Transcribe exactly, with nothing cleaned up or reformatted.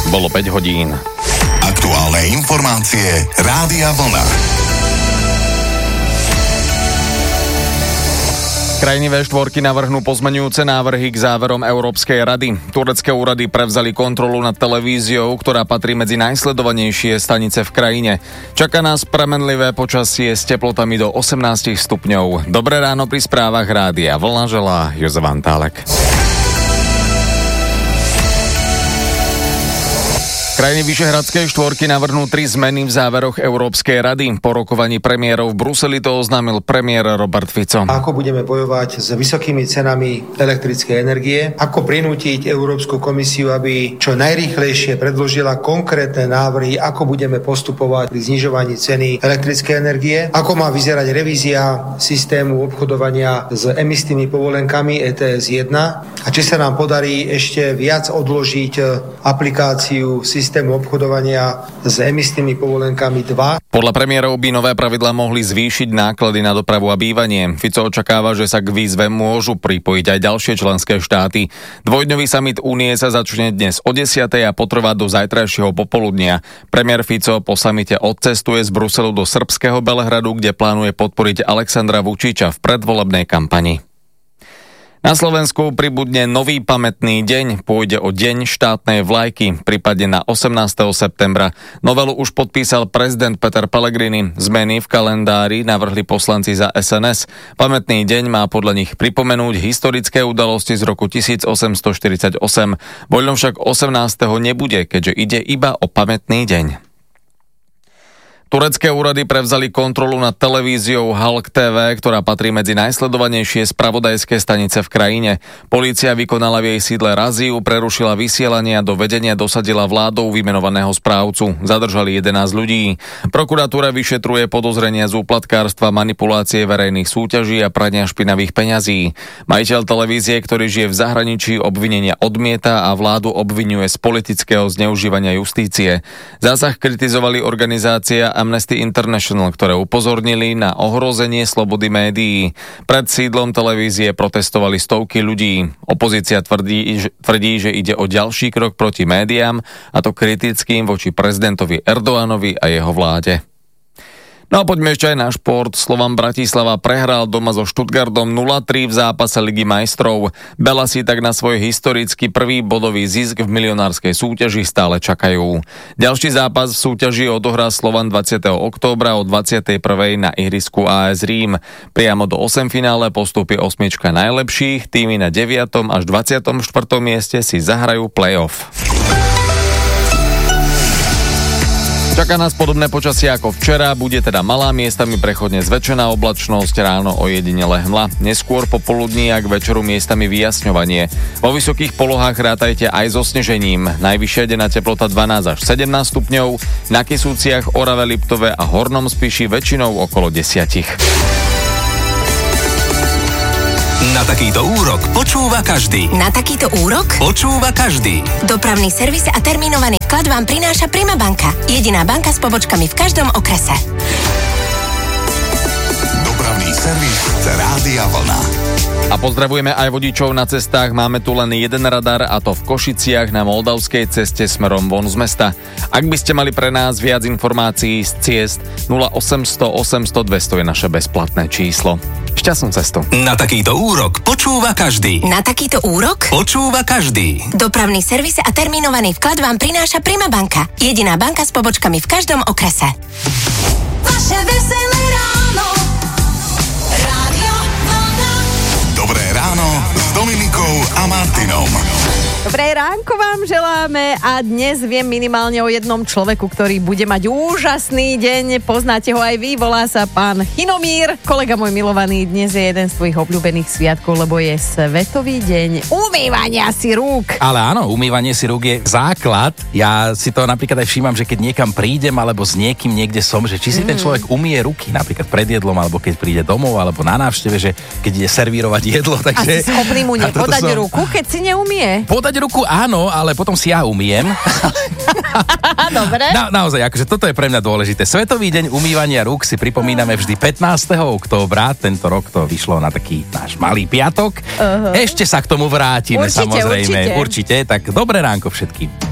bolo päť hodín. Aktuálne informácie Rádia Vlna. Krajiny vé štyri navrhnú pozmeňujúce návrhy k záverom Európskej rady. Turecké úrady prevzali kontrolu nad televíziou, ktorá patrí medzi najsledovanejšie stanice v krajine. Čaká nás premenlivé počasie s teplotami do osemnásť stupňov. Dobré ráno pri správach Rádia Vlna želá Jozef Antálek. Krajiny Vyšehradskej štvorky navrhnú tri zmeny v záveroch Európskej rady. Po rokovaní premiérov v Bruseli to oznámil premiér Robert Fico. Ako budeme bojovať s vysokými cenami elektrickej energie? Ako prinútiť Európsku komisiu, aby čo najrýchlejšie predložila konkrétne návrhy, ako budeme postupovať pri znižovaní ceny elektrickej energie? Ako má vyzerať revízia systému obchodovania s emisnými povolenkami é té es jeden? A či sa nám podarí ešte viac odložiť aplikáciu systému systému obchodovania s emisnými povolenkami dva. Podľa premiérov by nové pravidlá mohli zvýšiť náklady na dopravu a bývanie. Fico očakáva, že sa k výzve môžu pripojiť aj ďalšie členské štáty. Dvojdňový summit Únie sa začne dnes o desiatej a potrvá do zajtrajšieho popoludnia. Premiér Fico po samite odcestuje z Bruselu do srbského Belehradu, kde plánuje podporiť Alexandra Vučiča v predvolebnej kampani. Na Slovensku pribudne nový pamätný deň, pôjde o deň štátnej vlajky, prípadne na osemnásteho septembra. Novelu už podpísal prezident Peter Pellegrini. Zmeny v kalendári navrhli poslanci za es en es. Pamätný deň má podľa nich pripomenúť historické udalosti z roku tisícosemstoštyridsaťosem. Voľno však osemnásteho nebude, keďže ide iba o pamätný deň. Turecké úrady prevzali kontrolu nad televíziou Halk té vé, ktorá patrí medzi najsledovanejšie spravodajské stanice v krajine. Polícia vykonala v jej sídle razíu, prerušila vysielanie a do vedenia dosadila vládou vymenovaného správcu. Zadržali jedenásť ľudí. Prokuratúra vyšetruje podozrenia z úplatkárstva, manipulácie verejných súťaží a prania špinavých peňazí. Majiteľ televízie, ktorý žije v zahraničí, obvinenia odmieta a vládu obviňuje z politického zneužívania justície. Zásah kritizovali organizácia Amnesty International, ktoré upozornili na ohrozenie slobody médií. Pred sídlom televízie protestovali stovky ľudí. Opozícia tvrdí, tvrdí, že ide o ďalší krok proti médiám, a to kritickým voči prezidentovi Erdoganovi a jeho vláde. No a poďme ešte aj na šport. Slovan Bratislava prehral doma so Stuttgartom nula tri v zápase Ligy majstrov. Belasi tak na svoj historický prvý bodový zisk v milionárskej súťaži stále čakajú. Ďalší zápas v súťaži odohrá Slovan dvadsiateho októbra o dvadsiatej prvej na ihrisku á es Rím. Priamo do osemfinále postupí osmička najlepších, týmy na deviatom až dvadsiatom štvrtom mieste si zahrajú play-off. Čaká nás podobné počasie ako včera, bude teda malá, miestami prechodne zväčšená oblačnosť, ráno ojedinele hmla, neskôr popoludní a k večeru miestami vyjasňovanie. Vo vysokých polohách rátajte aj so snežením. Najvyššia denná teplota dvanásť až sedemnásť stupňov, na Kisúciach, Orave, Liptove a Hornom Spiši väčšinou okolo desať. Na takýto úrok počúva každý. Na takýto úrok počúva každý. Dopravný servis a termínovaný vklad vám prináša Prima banka. Jediná banka s pobočkami v každom okrese. Dopravný servis Rádia Vlna. A pozdravujeme aj vodičov na cestách. Máme tu len jeden radar, a to v Košiciach na Moldavskej ceste smerom von z mesta. Ak by ste mali pre nás viac informácií z ciest, nula osemsto osemsto dvesto je naše bezplatné číslo. Šťastnú cestu. Na takýto úrok počúva každý. Na takýto úrok počúva každý. Dopravný servis a termínovaný vklad vám prináša Prima banka. Jediná banka s pobočkami v každom okrese. Vaše veselé ráno. Rádio Vlna. Dobré ráno s Dominikou a Martinom. Dobré ránko vám želáme a dnes viem minimálne o jednom človeku, ktorý bude mať úžasný deň. Poznáte ho aj vy, volá sa pán Chinomír. Kolega môj milovaný, dnes je jeden z tvojich obľúbených sviatkov, lebo je Svetový deň umývania si rúk. Ale áno, umývanie si rúk je základ. Ja si to napríklad aj všímam, že keď niekam prídem alebo s niekým niekde som, že či si mm. ten človek umýje ruky, napríklad pred jedlom, alebo keď príde domov, alebo na návšteve, že keď ide servírovať jedlo, takže... A si schopný mu nepodať som... ruku, keď si neumie? Podať ruku áno, ale potom si ja umiem. Dobre. Na, naozaj, akože toto je pre mňa dôležité. Svetový deň umývania rúk si pripomíname vždy pätnásteho októbra. Tento rok to vyšlo na taký náš malý piatok. Uh-huh. Ešte sa k tomu vrátime, určite, samozrejme. Určite. určite. Tak dobré ránko všetkým.